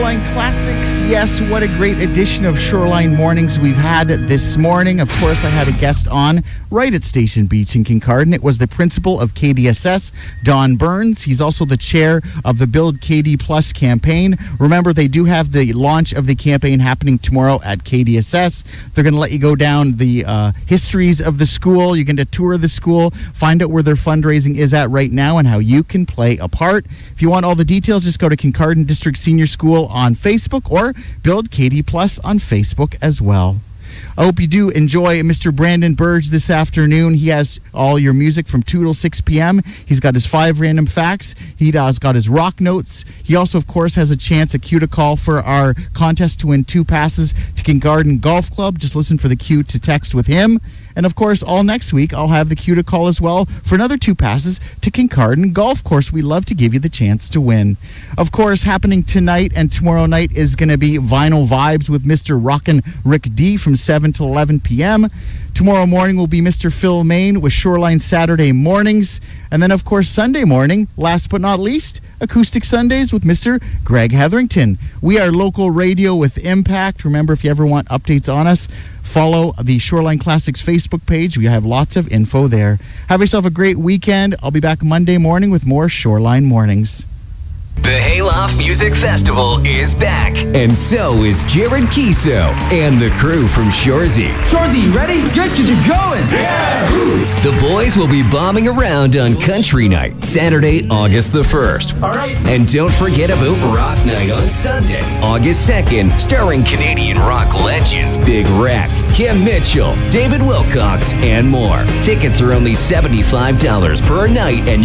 Shoreline Classics. Yes, what a great edition of Shoreline Mornings we've had this morning. Of course, I had a guest on right at Station Beach in Kincardine. It was the principal of KDSS, Don Burns. He's also the chair of the Build KD Plus campaign. Remember, they do have the launch of the campaign happening tomorrow at KDSS. They're going to let you go down the histories of the school. You're going to tour the school, find out where their fundraising is at right now and how you can play a part. If you want all the details, just go to Kincardine District Senior School on Facebook or Build KD Plus on Facebook as well. I hope you do enjoy Mr. Brandon Burge this afternoon. He has all your music from 2 till 6 p.m. He's got his 5 random facts. He's got his rock notes. He also, of course, has a chance, a cue to call for our contest to win 2 passes to Kincardine Golf Club. Just listen for the cue to text with him. And, of course, all next week, I'll have the cue to call as well for another 2 passes to Kincardine Golf Course. We love to give you the chance to win. Of course, happening tonight and tomorrow night is going to be Vinyl Vibes with Mr. Rockin' Rick D from 7 to 11 p.m. Tomorrow morning will be Mr. Phil Main with Shoreline Saturday Mornings. And then, of course, Sunday morning, last but not least, Acoustic Sundays with Mr. Greg Hetherington. We are local radio with impact. Remember, if you ever want updates on us, follow the Shoreline Classics Facebook page. We have lots of info there. Have yourself a great weekend. I'll be back Monday morning with more Shoreline Mornings. The Hayloft Music Festival is back, and so is Jared Kiso and the crew from Shorzy. Shorzy, you ready? Good, because you're going. Yeah! The boys will be bombing around on Country Night, Saturday, August the 1st. All right. And don't forget about Rock Night on Sunday, August 2nd, starring Canadian rock legends Big Wreck, Kim Mitchell, David Wilcox, and more. Tickets are only $75 per night, and